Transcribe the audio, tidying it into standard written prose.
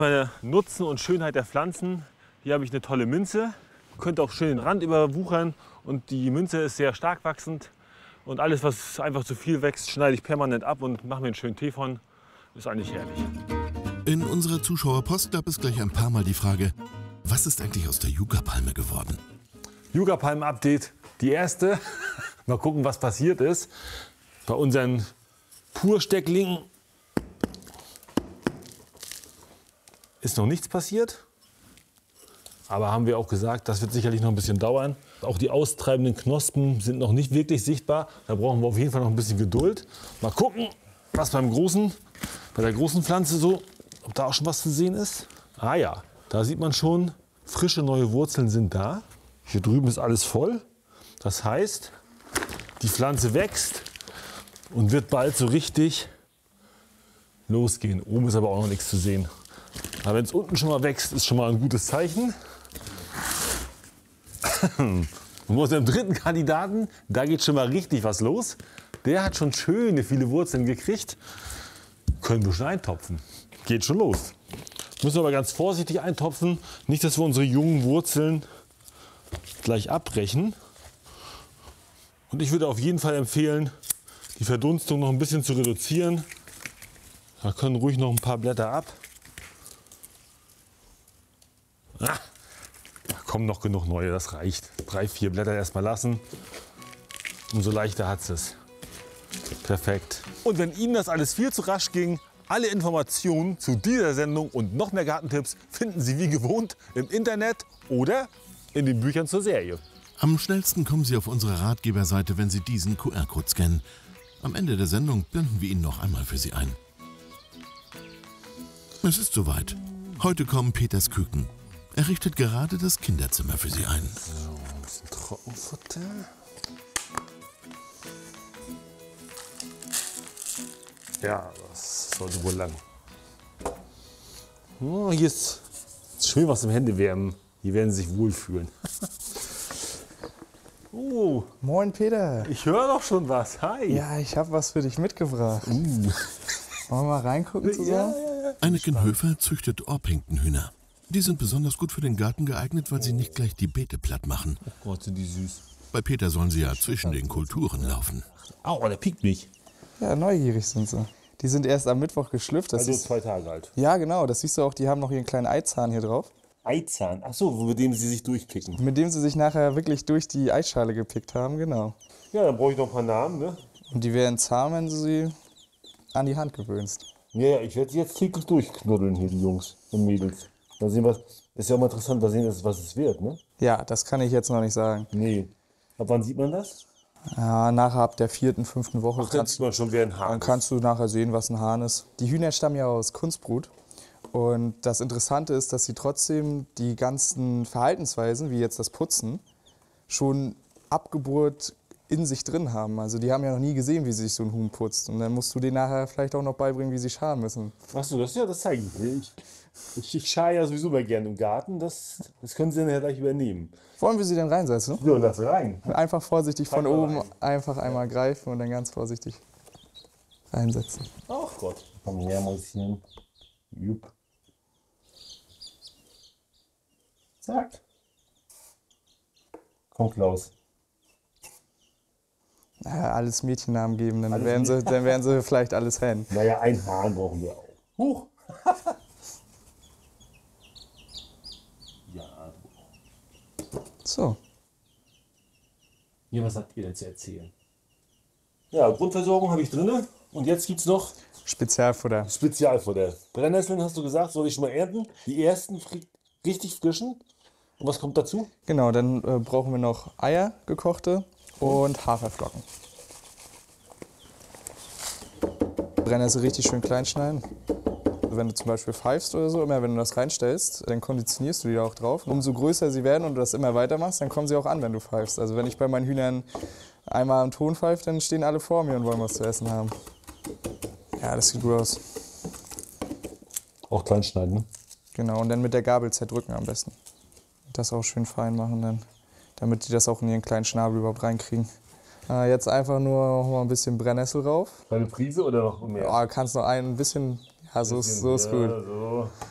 Meine Nutzen und Schönheit der Pflanzen. Hier habe ich eine tolle Minze. Könnte auch schön den Rand überwuchern und die Minze ist sehr stark wachsend. Und alles, was einfach zu viel wächst, schneide ich permanent ab und mache mir einen schönen Tee von. Ist eigentlich herrlich. In unserer Zuschauerpost gab es gleich ein paar Mal die Frage, was ist eigentlich aus der Yucca-Palme geworden? Yucca-Palmen-Update, die erste. Mal gucken, was passiert ist. Bei unseren Purstecklingen ist noch nichts passiert. Aber haben wir auch gesagt, das wird sicherlich noch ein bisschen dauern. Auch die austreibenden Knospen sind noch nicht wirklich sichtbar. Da brauchen wir auf jeden Fall noch ein bisschen Geduld. Mal gucken, was bei der großen Pflanze so, ob da auch schon was zu sehen ist. Ah ja, da sieht man schon, frische neue Wurzeln sind da. Hier drüben ist alles voll. Das heißt, die Pflanze wächst und wird bald so richtig losgehen. Oben ist aber auch noch nichts zu sehen. Aber wenn es unten schon mal wächst, ist schon mal ein gutes Zeichen. Und bei unserem dritten Kandidaten, da geht schon mal richtig was los. Der hat schon schöne viele Wurzeln gekriegt. Können wir schon eintopfen. Geht schon los. Müssen wir aber ganz vorsichtig eintopfen. Nicht, dass wir unsere jungen Wurzeln gleich abbrechen. Und ich würde auf jeden Fall empfehlen, die Verdunstung noch ein bisschen zu reduzieren. Da können ruhig noch ein paar Blätter ab. Ah, da kommen noch genug neue, das reicht. 3, 4 Blätter erstmal lassen. Umso leichter hat es. Perfekt. Und wenn Ihnen das alles viel zu rasch ging, alle Informationen zu dieser Sendung und noch mehr Gartentipps finden Sie wie gewohnt im Internet oder in den Büchern zur Serie. Am schnellsten kommen Sie auf unsere Ratgeberseite, wenn Sie diesen QR-Code scannen. Am Ende der Sendung blenden wir ihn noch einmal für Sie ein. Es ist soweit. Heute kommen Peters Küken. Er richtet gerade das Kinderzimmer für Sie ein. So, ein bisschen Trockenfutter. Ja, das sollte wohl lang. Oh, hier ist schön was im Händewärmen. Hier werden Sie sich wohlfühlen. Oh, Moin Peter. ich höre doch schon was. Hi. Ja, ich habe was für dich mitgebracht. Wollen wir mal reingucken zusammen? Anneken Höfer züchtet Orpingtonhühner. Die sind besonders gut für den Garten geeignet, weil sie nicht gleich die Beete platt machen. Oh Gott, sind die süß. Bei Peter sollen sie ja zwischen den Kulturen laufen. Au, der piekt mich. Ja, neugierig sind sie. Die sind erst am Mittwoch geschlüpft. Das Also ist, 2 Tage alt. ja, genau. Das siehst du auch, die haben noch ihren kleinen Eizahn hier drauf. Eizahn. Ach so, mit dem sie sich durchkicken. Mit dem sie sich nachher wirklich durch die Eierschale gepickt haben, genau. Ja, dann brauche ich noch ein paar Namen, ne? Und die werden zahm, wenn du sie an die Hand gewöhnst. Ja, ich werde sie jetzt täglich durchknuddeln hier, die Jungs und Mädels. Mal sehen, was. Ist ja auch mal interessant, mal sehen, was es wird, ne? Ja, das kann ich jetzt noch nicht sagen. Nee. Ab wann sieht man das? Ja, nachher ab der 4., 5. Woche Ach, dann sieht man schon, wer ein Hahn dann kannst du nachher sehen, was ein Hahn ist. Die Hühner stammen ja aus Kunstbrut. Und das Interessante ist, dass sie trotzdem die ganzen Verhaltensweisen, wie jetzt das Putzen, schon ab Geburt in sich drin haben. Also die haben ja noch nie gesehen, wie sich so ein Huhn putzt. Und dann musst du denen nachher vielleicht auch noch beibringen, wie sie scharen müssen. Ach so, das zeige ich dir. Ich schare ja sowieso mal gerne im Garten. Das können Sie dann ja gleich übernehmen. Wollen wir sie denn reinsetzen? So, lass rein. Einfach vorsichtig von Pack mal oben, rein. einfach einmal greifen und dann ganz vorsichtig reinsetzen. Ach Gott. Komm her, Mäuschen. Jupp. Zack. Komm, Klaus. Ja, alles Mädchennamen geben, dann Alles werden sie vielleicht alles Hen. Naja, ein Hahn brauchen wir auch. Huch! Ja, So. ja, was habt ihr denn zu erzählen? Ja, Grundversorgung habe ich drin. Und jetzt gibt es noch Spezialfutter. Spezialfutter. Brennnesseln hast du gesagt, soll ich schon mal ernten? Die ersten richtig frischen. Und was kommt dazu? Genau, dann brauchen wir noch Eier, gekochte und Haferflocken. Brennnessel richtig schön klein schneiden. Wenn du zum Beispiel pfeifst oder so, immer wenn du das reinstellst, dann konditionierst du die auch drauf. Umso größer sie werden und du das immer weitermachst, dann kommen sie auch an, wenn du pfeifst. Also wenn ich bei meinen Hühnern einmal am Ton pfeife, dann stehen alle vor mir und wollen was zu essen haben. Ja, das sieht gut aus. Auch klein schneiden, ne? Genau, und dann mit der Gabel zerdrücken am besten. Das auch schön fein machen, dann, damit die das auch in ihren kleinen Schnabel überhaupt reinkriegen. Jetzt einfach nur noch mal ein bisschen Brennnessel rauf. Kleine Prise oder noch mehr? Ja, kannst noch ein bisschen, ja, so ist gut. So.